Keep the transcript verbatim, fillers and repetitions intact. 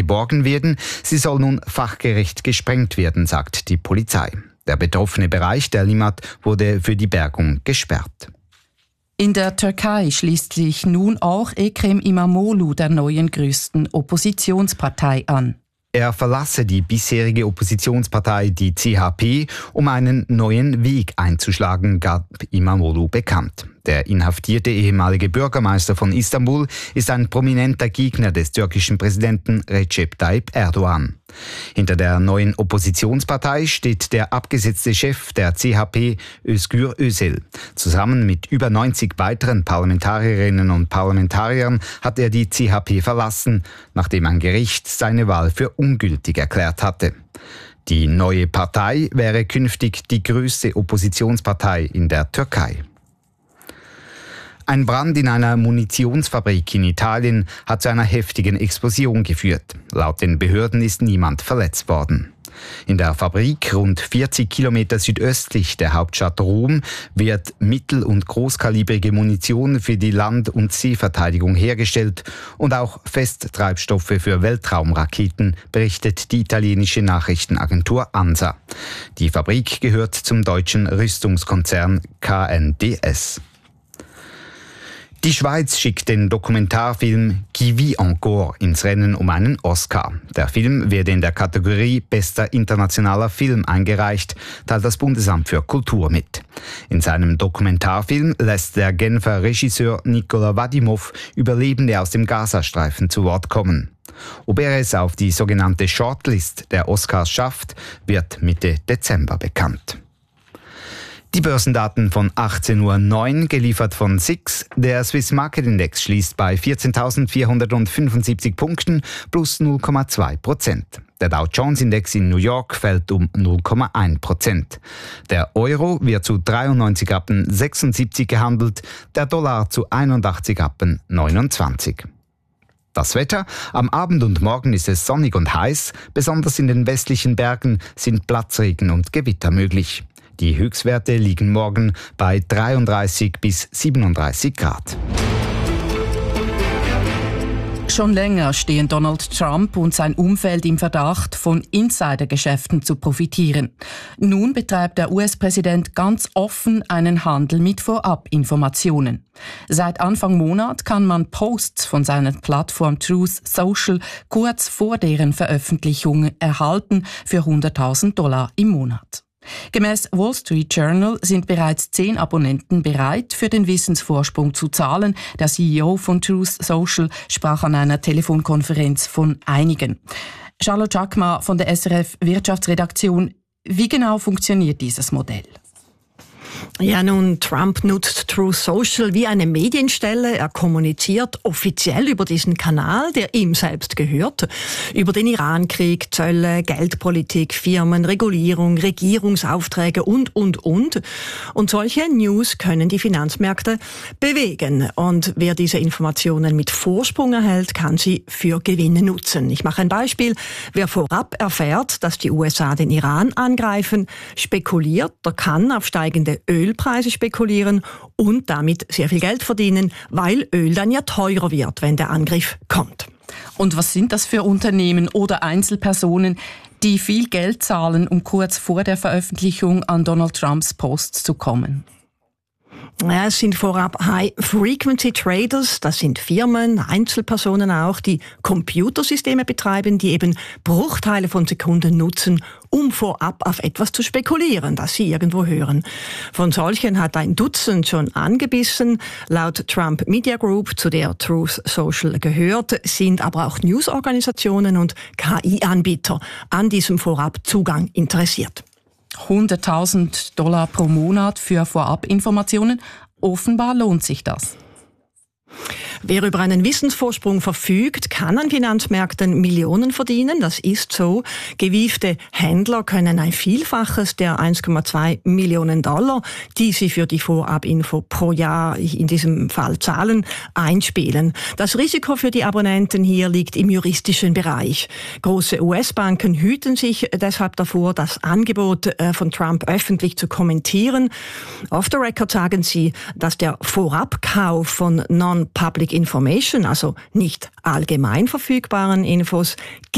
geborgen werden. Sie soll nun fachgerecht gesprengt werden, sagt die Polizei. Der betroffene Bereich der Limmat wurde für die Bergung gesperrt. In der Türkei schließt sich nun auch Ekrem İmamoğlu der neuen größten Oppositionspartei an. Er verlasse die bisherige Oppositionspartei, die C H P, um einen neuen Weg einzuschlagen, gab İmamoğlu bekannt. Der inhaftierte ehemalige Bürgermeister von Istanbul ist ein prominenter Gegner des türkischen Präsidenten Recep Tayyip Erdogan. Hinter der neuen Oppositionspartei steht der abgesetzte Chef der C H P, Özgür Özel. Zusammen mit über neunzig weiteren Parlamentarierinnen und Parlamentariern hat er die C H P verlassen, nachdem ein Gericht seine Wahl für ungültig erklärt hatte. Die neue Partei wäre künftig die größte Oppositionspartei in der Türkei. Ein Brand in einer Munitionsfabrik in Italien hat zu einer heftigen Explosion geführt. Laut den Behörden ist niemand verletzt worden. In der Fabrik, rund vierzig Kilometer südöstlich der Hauptstadt Rom, wird mittel- und großkalibrige Munition für die Land- und Seeverteidigung hergestellt und auch Festtreibstoffe für Weltraumraketen, berichtet die italienische Nachrichtenagentur ANSA. Die Fabrik gehört zum deutschen Rüstungskonzern K N D S. Die Schweiz schickt den Dokumentarfilm Qui vit encore ins Rennen um einen Oscar. Der Film werde in der Kategorie Bester internationaler Film eingereicht, teilt das Bundesamt für Kultur mit. In seinem Dokumentarfilm lässt der Genfer Regisseur Nikola Vadimov Überlebende aus dem Gazastreifen zu Wort kommen. Ob er es auf die sogenannte Shortlist der Oscars schafft, wird Mitte Dezember bekannt. Die Börsendaten von achtzehn Uhr neun, geliefert von S I X. Der Swiss Market Index schließt bei vierzehntausendvierhundertfünfundsiebzig Punkten plus null Komma zwei Prozent. Der Dow Jones Index in New York fällt um null Komma eins Prozent. Der Euro wird zu dreiundneunzig Rappen sechsundsiebzig gehandelt, der Dollar zu einundachtzig Rappen neunundzwanzig. Das Wetter: Am Abend und Morgen ist es sonnig und heiß. Besonders in den westlichen Bergen sind Platzregen und Gewitter möglich. Die Höchstwerte liegen morgen bei dreiunddreißig bis siebenunddreißig Grad. Schon länger stehen Donald Trump und sein Umfeld im Verdacht, von Insidergeschäften zu profitieren. Nun betreibt der U S-Präsident ganz offen einen Handel mit Vorabinformationen. Seit Anfang Monat kann man Posts von seiner Plattform Truth Social kurz vor deren Veröffentlichung erhalten für hunderttausend Dollar im Monat. Gemäß Wall Street Journal sind bereits zehn Abonnenten bereit, für den Wissensvorsprung zu zahlen. Der C E O von Truth Social sprach an einer Telefonkonferenz von einigen. Charlotte Jacquemart von der S R F Wirtschaftsredaktion. Wie genau funktioniert dieses Modell? Ja, nun, Trump nutzt Truth Social wie eine Medienstelle. Er kommuniziert offiziell über diesen Kanal, der ihm selbst gehört, über den Irankrieg, Zölle, Geldpolitik, Firmen, Regulierung, Regierungsaufträge und, und, und. Und solche News können die Finanzmärkte bewegen. Und wer diese Informationen mit Vorsprung erhält, kann sie für Gewinne nutzen. Ich mache ein Beispiel. Wer vorab erfährt, dass die U S A den Iran angreifen, spekuliert, der kann auf steigende Ölpreise spekulieren und damit sehr viel Geld verdienen, weil Öl dann ja teurer wird, wenn der Angriff kommt. Und was sind das für Unternehmen oder Einzelpersonen, die viel Geld zahlen, um kurz vor der Veröffentlichung an Donald Trumps Posts zu kommen? Ja, es sind vorab High-Frequency-Traders, das sind Firmen, Einzelpersonen auch, die Computersysteme betreiben, die eben Bruchteile von Sekunden nutzen, um vorab auf etwas zu spekulieren, das sie irgendwo hören. Von solchen hat ein Dutzend schon angebissen. Laut Trump Media Group, zu der Truth Social gehört, sind aber auch Newsorganisationen und K I-Anbieter an diesem Vorabzugang interessiert. hunderttausend Dollar pro Monat für Vorabinformationen. Offenbar lohnt sich das. Wer über einen Wissensvorsprung verfügt, kann an Finanzmärkten Millionen verdienen. Das ist so. Gewiefte Händler können ein Vielfaches der eins Komma zwei Millionen Dollar, die sie für die Vorabinfo pro Jahr in diesem Fall zahlen, einspielen. Das Risiko für die Abonnenten hier liegt im juristischen Bereich. Große U S-Banken hüten sich deshalb davor, das Angebot von Trump öffentlich zu kommentieren. Off the record sagen sie, dass der Vorabkauf von Non-Public Information, also nicht allgemein verfügbaren Infos,